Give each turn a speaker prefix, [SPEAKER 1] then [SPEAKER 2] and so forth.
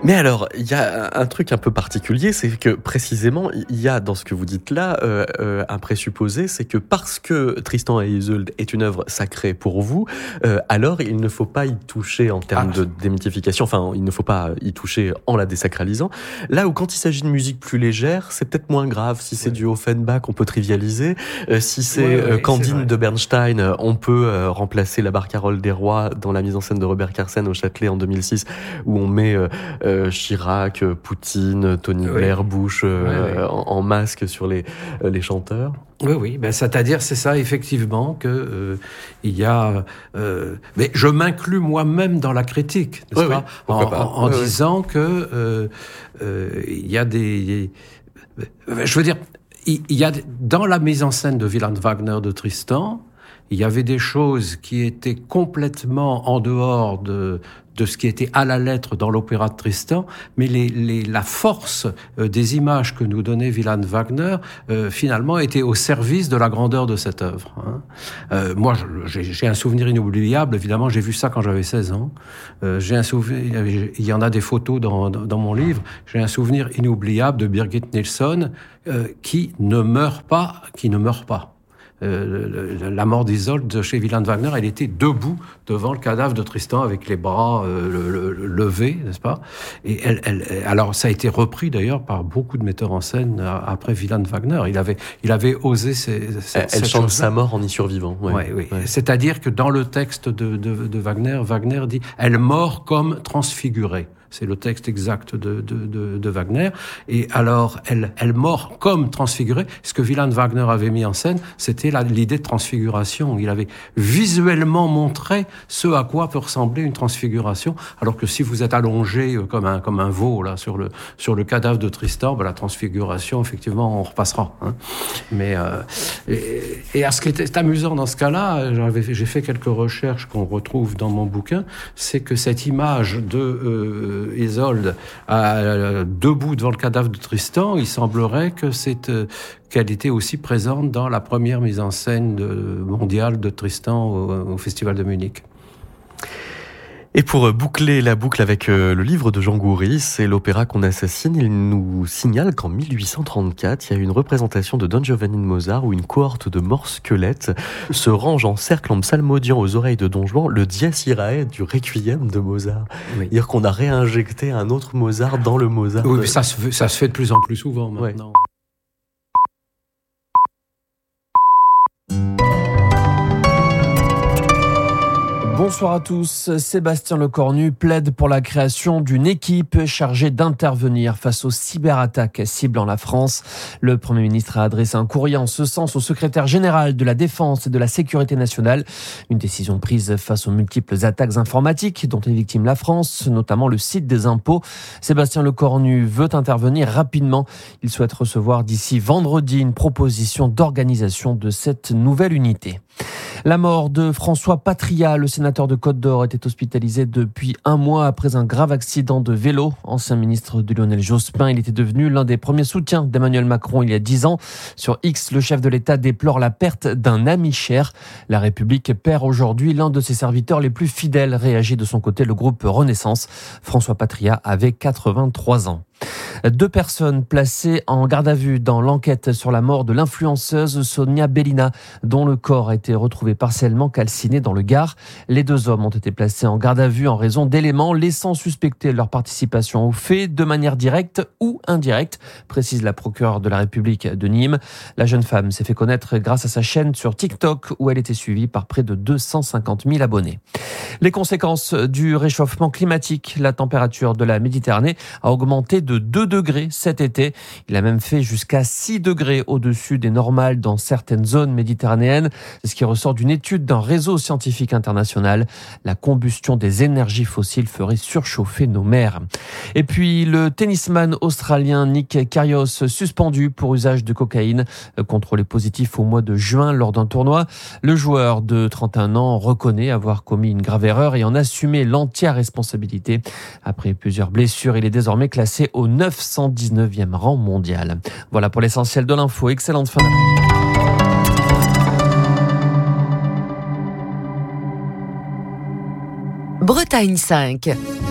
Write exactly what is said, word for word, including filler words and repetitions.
[SPEAKER 1] Mais alors, il y a un truc un peu particulier, c'est que précisément, il y a dans ce que vous dites là euh, euh, un présupposé, c'est que parce que Tristan et Isolde est une œuvre sacrée pour vous, euh, alors il ne faut pas y toucher en termes ah. de démythification, enfin il ne faut pas y toucher en la désacralisant. Là où quand il s'agit de musique plus légère, c'est peut-être moins grave. Si c'est ouais. du Offenbach, on peut trivialiser. Euh, si c'est ouais, ouais, euh, Candide c'est de Bernstein, on peut euh, remplacer la Barcarolle des Rois dans la mise en scène de Robert Carsen au Châtelet en deux mille six, où on met euh, euh, Chirac, Poutine, Tony oui. Blair, Bush euh, oui, oui. En, en masque sur les, euh, les chanteurs.
[SPEAKER 2] Oui, oui, ben, c'est-à-dire, c'est ça, effectivement, que euh, il y a... Euh, mais je m'inclus moi-même dans la critique, n'est-ce
[SPEAKER 1] oui,
[SPEAKER 2] pas,
[SPEAKER 1] oui,
[SPEAKER 2] en,
[SPEAKER 1] pas
[SPEAKER 2] en, en
[SPEAKER 1] oui,
[SPEAKER 2] disant
[SPEAKER 1] oui.
[SPEAKER 2] que euh, euh, il y a des... Je veux dire, il y a dans la mise en scène de Wieland Wagner de Tristan, il y avait des choses qui étaient complètement en dehors de, de ce qui était à la lettre dans l'opéra de Tristan, mais les, les, la force euh, des images que nous donnait Wieland Wagner, euh, finalement, était au service de la grandeur de cette œuvre. Hein. Euh, moi, j'ai, j'ai un souvenir inoubliable, évidemment, j'ai vu ça quand j'avais seize ans. Euh, j'ai un souvenir, il y en a des photos dans, dans, dans mon livre, j'ai un souvenir inoubliable de Birgit Nilsson, euh, qui ne meurt pas, qui ne meurt pas. Euh, le, la mort d'Isolde chez Wieland Wagner, elle était debout devant le cadavre de Tristan avec les bras euh, le, le, le, levés, n'est-ce pas ? Et elle, elle, alors ça a été repris d'ailleurs par beaucoup de metteurs en scène après Wieland Wagner. Il avait, il avait osé ces, ces,
[SPEAKER 1] elle, elle chante sa mort en y survivant.
[SPEAKER 2] Ouais. Ouais, oui. Ouais. C'est-à-dire que dans le texte de, de, de Wagner, Wagner dit « Elle mort comme transfigurée ». C'est le texte exact de, de, de, de Wagner. Et alors, elle, elle mort comme transfigurée. Ce que Wieland Wagner avait mis en scène, c'était la, l'idée de transfiguration. Il avait visuellement montré ce à quoi peut ressembler une transfiguration. Alors que si vous êtes allongé comme un, comme un veau, là, sur le, sur le cadavre de Tristan, ben, la transfiguration, effectivement, on repassera. Hein. Mais, euh, et, et à ce qui est amusant dans ce cas-là, j'avais, j'ai fait quelques recherches qu'on retrouve dans mon bouquin, c'est que cette image de, euh, Isolde à, debout devant le cadavre de Tristan, il semblerait que c'est euh, qu'elle était aussi présente dans la première mise en scène de, mondiale de Tristan au, au Festival de Munich.
[SPEAKER 1] Et pour boucler la boucle avec le livre de Jean Goury, c'est l'opéra qu'on assassine. Il nous signale qu'en mille huit cent trente-quatre, il y a eu une représentation de Don Giovanni de Mozart où une cohorte de morts squelettes se range en cercle en psalmodiant aux oreilles de Don Juan le Dies Irae du Requiem de Mozart. Oui. C'est-à-dire qu'on a réinjecté un autre Mozart dans le Mozart.
[SPEAKER 2] Oui, mais ça se fait, ça se fait de plus en plus souvent maintenant. Ouais.
[SPEAKER 3] Bonsoir à tous. Sébastien Lecornu plaide pour la création d'une équipe chargée d'intervenir face aux cyberattaques ciblant la France. Le Premier ministre a adressé un courrier en ce sens au secrétaire général de la Défense et de la Sécurité nationale. Une décision prise face aux multiples attaques informatiques dont est victime la France, notamment le site des impôts. Sébastien Lecornu veut intervenir rapidement. Il souhaite recevoir d'ici vendredi une proposition d'organisation de cette nouvelle unité. La mort de François Patria, le sénateur de Côte-d'Or, était hospitalisé depuis un mois après un grave accident de vélo. Ancien ministre de Lionel Jospin, il était devenu l'un des premiers soutiens d'Emmanuel Macron il y a dix ans. Sur X, le chef de l'État déplore la perte d'un ami cher. La République perd aujourd'hui l'un de ses serviteurs les plus fidèles, réagit de son côté le groupe Renaissance. François Patria avait quatre-vingt-trois ans. Deux personnes placées en garde à vue dans l'enquête sur la mort de l'influenceuse Sonia Bellina, dont le corps a été retrouvé partiellement calciné dans le Gard. Les deux hommes ont été placés en garde à vue en raison d'éléments laissant suspecter leur participation aux faits de manière directe ou indirecte, précise la procureure de la République de Nîmes. La jeune femme s'est fait connaître grâce à sa chaîne sur TikTok où elle était suivie par près de deux cent cinquante mille abonnés. Les conséquences du réchauffement climatique, la température de la Méditerranée a augmenté de deux degrés cet été. Il a même fait jusqu'à six degrés au-dessus des normales dans certaines zones méditerranéennes. C'est ce qui ressort d'une étude d'un réseau scientifique international. La combustion des énergies fossiles ferait surchauffer nos mers. Et puis le tennisman australien Nick Kyrgios suspendu pour usage de cocaïne, contrôlé positif au mois de juin lors d'un tournoi. Le joueur de trente et un ans reconnaît avoir commis une grave erreur et en assumé l'entière responsabilité. Après plusieurs blessures, il est désormais classé au neuf cent dix-neuvième rang mondial. Voilà pour l'essentiel de l'info. Excellente fin d'après-midi.
[SPEAKER 4] Bretagne cinq.